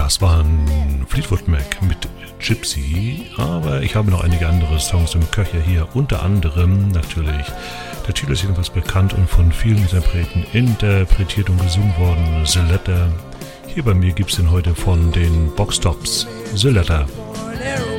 Das waren Fleetwood Mac mit Gypsy, aber ich habe noch einige andere Songs im Köcher hier, unter anderem natürlich, der Titel ist jedenfalls bekannt und von vielen Interpreten interpretiert und gesungen worden, The Letter. Hier bei mir gibt es den heute von den Box Tops, The Letter.